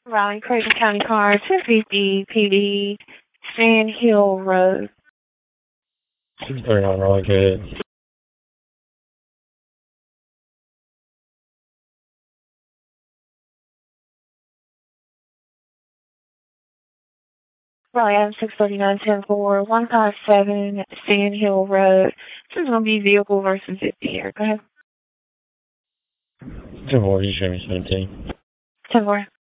Raleigh, Creighton County Car, 250 PD, Sand Hill Road. 239, Raleigh, go ahead. Raleigh, Adam 639-10-4, 157 Sand Hill Road. This is going to be vehicle versus 50 here. Go ahead. 10-4, you show me 17. 10-4.